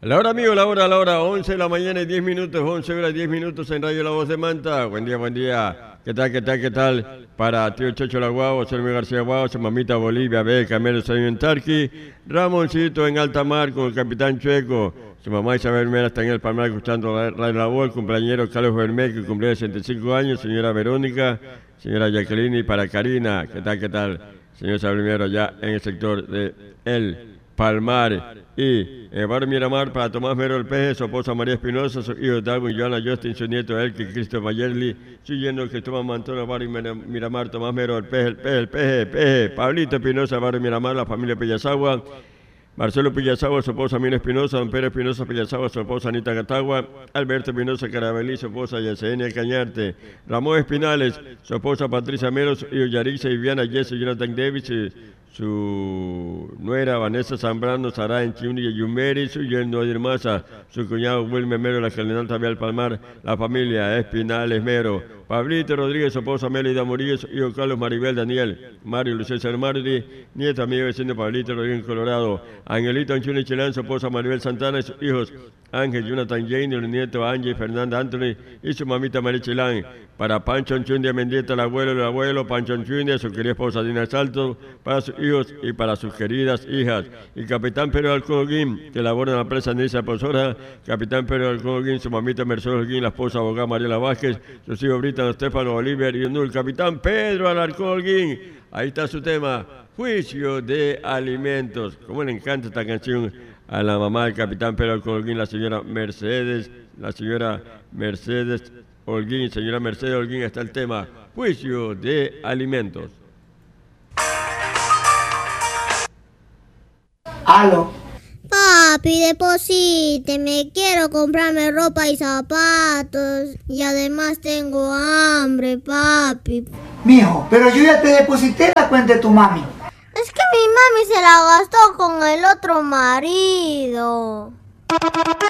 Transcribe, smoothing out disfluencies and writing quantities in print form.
La hora, 11 de la mañana y 10 minutos, 11 horas 10 minutos en Radio La Voz de Manta. Buen día. ¿Qué tal? Para tío Checho La Guau, Sergio García Guau, su mamita Bolivia, B, Camelo Sayo en Tarqui, Ramoncito en alta mar con el capitán Chueco, su mamá Isabel Mera está en el Palmar escuchando Radio La Voz, el cumpleañero Carlos Bermé, que cumple 65 años, señora Verónica, señora Jacqueline y para Karina, ¿qué tal? Señor Sabrimero, ya en el sector de El Palmar y Barrio Miramar para Tomás Mero el Peje, su esposa María Espinosa, su hijo Darwin, Joana Justin, su nieto Elke, Cristo Mayerli, su yerno Cristóbal Mantona, Barrio Miramar, Tomás Mero el Peje, Pablito Espinosa, Barrio Miramar, la familia Pillazagua, Marcelo Pillazagua, su esposa Mina Espinosa, don Pedro Espinosa Pillazagua, su esposa Anita Catagua, Alberto Espinosa Carabelí, su esposa Yesenia Cañarte, Ramón Espinales, su esposa Patricia Mero, su hijo Yarixa y Viviana Jesse, Jonathan Davis, su nuera Vanessa Zambrano, Sara Enchiuni y Yumeri, su yerno Edir Maza, su cuñado Wilmer Mero, la cardenal Tabial Palmar, la familia Espinales Mero, Pablito Rodríguez, su esposa Melida Murillo, su hijo Carlos Maribel Daniel, Mario Luis César Mardi, nieto amigo vecino Pablito Rodríguez Colorado, Angelito Anchuni Chilán, su esposa Maribel Santana y sus hijos Ángel, Jonathan Jane, el nieto Angie, Fernanda Anthony y su mamita María Chilán, para Pancho Anchundia Mendieta, el abuelo, Pancho Anchundia, su querida esposa Dina Salto, para sus hijos y para sus queridas hijas. Y capitán Pedro Alcoguín, que labora en la empresa Nisa Posora, capitán Pedro Alcoguín, su mamita Mercedes Holguín, la esposa abogada Mariela Vázquez, sus hijos Britan, Estefano, Oliver y Onul, capitán Pedro Alcoguín. Ahí está su tema, Juicio de Alimentos. Cómo le encanta esta canción a la mamá del capitán Pedro Alcoguín, la señora Mercedes Holguín, está el tema, Juicio de Alimentos. Aló. Papi, deposíteme, quiero comprarme ropa y zapatos y además tengo hambre, papi. Mijo, pero yo ya te deposité la cuenta de tu mami. Es que mi mami se la gastó con el otro marido.